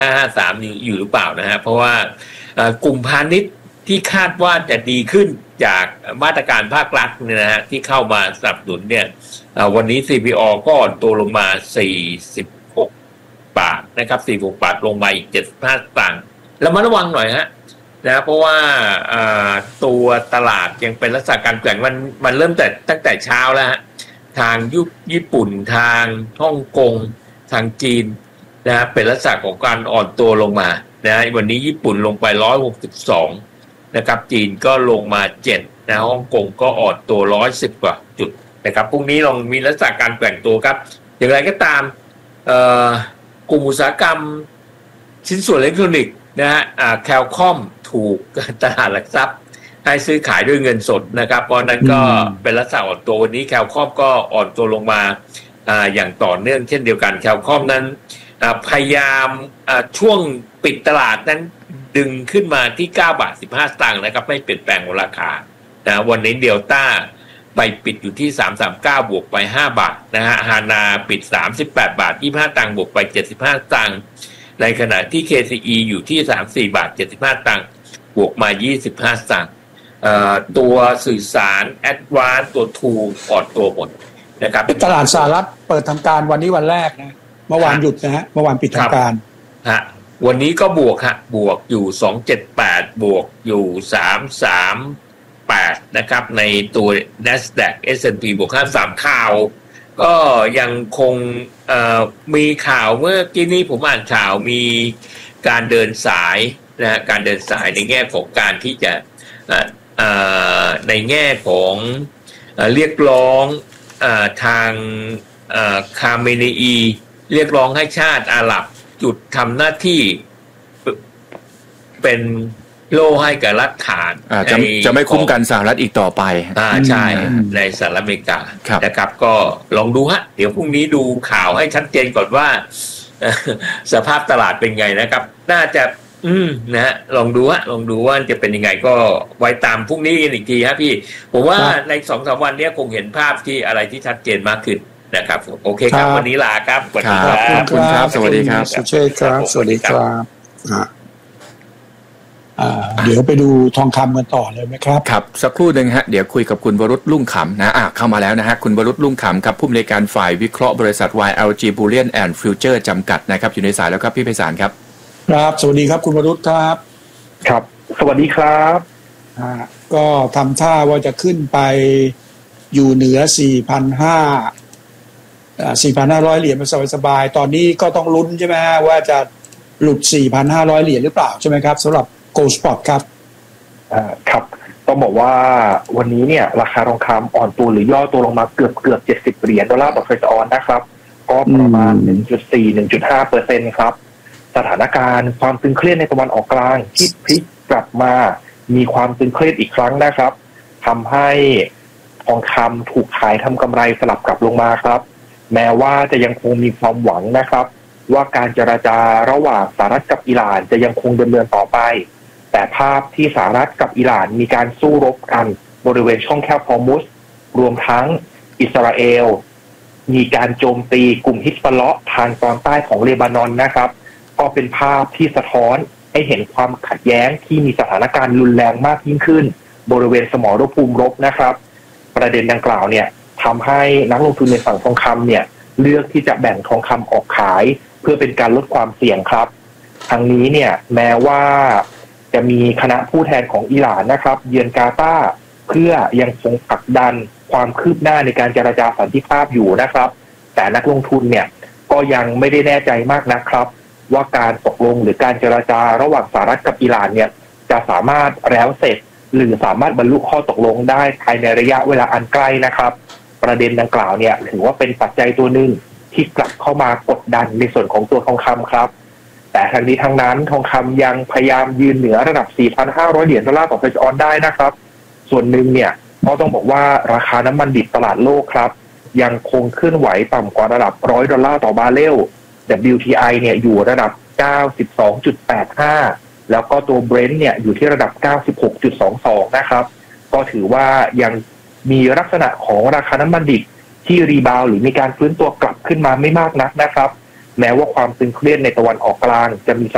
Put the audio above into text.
553อยู่หรือเปล่านะฮะเพราะว่ากลุ่มพาณิชย์ที่คาดว่าจะดีขึ้นจากมาตรการภาครัฐเนี่ยนะฮะที่เข้ามาสนับสนุนเนี่ยวันนี้ CPO ก็อ่อนตัวลงมา46 บาทนะครับ46 บาทลงมาอีก75 สตางค์แล้วมาระวังหน่อยฮะนะเพราะว่าตัวตลาดยังเป็นลักษณะการแกว่งมันเริ่มตั้งแต่เช้าแล้วฮะทางญี่ปุ่นทางฮ่องกงทางจีนนะเป็นลักษณะของการอ่อนตัวลงมานะวันนี้ญี่ปุ่นลงไป162นะครับจีนก็ลงมา7นะฮ่องกงก็อ่อนตัว110 กว่าจุดนะครับพรุ่งนี้ลองมีลักษณะการแกว่งตัวครับอย่างไรก็ตามกลุ่มอุตสาหกรรมชิ้นส่วนอิเล็กทรอนิกส์นะฮะแคลคอมถูกตลาดหลักทรัพย์ให้ซื้อขายด้วยเงินสดนะครับเพราะนั้นก็เป็นลักษณะอ่อนตัววันนี้แคลคอมก็อ่อนตัวลงมาอย่างต่อเนื่องเช่นเดียวกันแคลคอมนั้นพยายามช่วงปิดตลาดนั้นดึงขึ้นมาที่9 บาท 15 สตางค์นะครับไม่เปลี่ยนแปลงราคานะวันนี้เดลต้าไปปิดอยู่ที่339บวกไป5 บาทนะฮะฮานาปิด38 บาท 25 สตางค์บวกไป75 สตางค์ในขณะที่ KCE อยู่ที่34 บาท 75 สตางค์บวกมา25 สตางค์ตัวสื่อสารแอดวานซ์ตัวทูอ่อนตัวหมดนะครับตลาดสหรัฐเปิดทำการวันนี้วันแรกนะเมื่อวานหยุดนะฮะเมื่อวานปิดทำการฮะวันนี้ก็บวกฮะบวกอยู่278บวกอยู่338นะครับในตัว NASDAQ S&P บวก53ข่าวก็ยังคงมีข่าวเมื่อกี้นี้ผมอ่านข่าวมีการเดินสายนะการเดินสายในแง่ของการที่จะในแง่ของเรียกร้องทางคาเมเนอีเรียกร้องให้ชาติอาหรับจุดทำหน้าที่เป็นโล่ให้กับรัฐฐานจะไม่คุ้มกันสหรัฐอีกต่อไปใช่ในสหรัฐอเมริกานะครับก็ลองดูฮะเดี๋ยวพรุ่งนี้ดูข่าวให้ชัดเจนก่อนว่าสภาพตลาดเป็นไงนะครับน่าจะนะฮะลองดูว่าจะเป็นยังไงก็ไว้ตามพรุ่งนี้อีกทีฮะพี่ผมว่าใน 2-3 วันนี้คงเห็นภาพที่อะไรที่ชัดเจนมากขึ้นนะครับโอเคครับวันนี้ลาครับสวัสดีครับขอบคุณครับสวัสดีครับสุเชษฐ์ครับสวัสดีครับเดี๋ยวไปดูทองคำกันต่อเลยไหมครับครับสักครู่หนึ่งฮะเดี๋ยวคุยกับคุณวรุษลุ่งขำนะเข้ามาแล้วนะฮะคุณวรุษลุ่งขำครับผู้อำนวยการฝ่ายวิเคราะห์บริษัท YLG Bullion and Future จำกัดนะครับอยู่ในสายแล้วครับพี่ไพศาลครับครับสวัสดีครับคุณวรุษครับครับสวัสดีครับก็ทำท่าว่าจะขึ้นไปอยู่เหนือ 4,500 เหรียญมาสบายๆตอนนี้ก็ต้องลุ้นใช่ไหมว่าจะหลุด 4,500 เหรียญหรือเปล่าใช่ไหมครับสำหรับ Gold Spot ครับครับต้องบอกว่าวันนี้เนี่ยราคาทองคำอ่อนตัวหรือย่อตัวลงมาเกือบ70 เหรียญดอลลาร์ต่อtroyออนซ์นะครับก็ประมาณ 1.4-1.5% ครับสถานการณ์ความตึงเครียดในตะวันออกกลางที่พลิกกลับมามีความตึงเครียดอีกครั้งนะครับทำให้ทองคำถูกขายทำกำไรสลับกลับลงมาครับแม้ว่าจะยังคงมีความหวังนะครับว่าการเจรจาระหว่างสหรัฐกับอิหร่านจะยังคงดำเนินต่อไปแต่ภาพที่สหรัฐกับอิหร่านมีการสู้รบกันบริเวณช่องแคบฮอร์มุซรวมทั้งอิสราเอลมีการโจมตีกลุ่มฮิซบอลเลาะห์ทางตอนใต้ของเลบานอนนะครับก็เป็นภาพที่สะท้อนให้เห็นความขัดแย้งที่มีสถานการณ์รุนแรงมากยิ่งขึ้นบริเวณสมรภูมิรบนะครับประเด็นดังกล่าวเนี่ยทำให้นักลงทุนในฝั่งทองคำเนี่ยเลือกที่จะแบ่งทองคำออกขายเพื่อเป็นการลดความเสี่ยงครับทางนี้เนี่ยแม้ว่าจะมีคณะผู้แทนของอิหร่านนะครับเยือนกาตาร์เพื่อยังคงผลักดันความคืบหน้าในการเจรจาสันติภาพอยู่นะครับแต่นักลงทุนเนี่ยก็ยังไม่ได้แน่ใจมากนะครับว่าการตกลงหรือการเจรจาระหว่างสหรัฐกับอิหร่านเนี่ยจะสามารถแล้วเสร็จหรือสามารถบรรลุข้อตกลงได้ภายในระยะเวลาอันใกล้นะครับประเด็นดังกล่าวเนี่ยถือว่าเป็นปัจจัยตัวหนึ่งที่กลับเข้ามากดดันในส่วนของตัวทองคำครับแต่ทั้งนี้ทั้งนั้นทองคำยังพยายามยืนเหนือระดับ 4,500 เหรียญดอลลาร์ต่อtroyออนซ์ได้นะครับส่วนหนึ่งเนี่ยก็ต้องบอกว่าราคาน้ำมันดิบตลาดโลกครับยังคงเคลื่อนไหวต่ำกว่าระดับ$100ต่อบาร์เรลWTI เนี่ยอยู่ระดับ 92.85 แล้วก็ตัว Brent เนี่ยอยู่ที่ระดับ 96.22 นะครับก็ถือว่ายังมีลักษณะของราคาน้ำมันดิบที่รีบาวหรือมีการฟื้นตัวกลับขึ้นมาไม่มากนักนะครับแม้ว่าความตึงเครียดในตะวันออกกลางจะมีส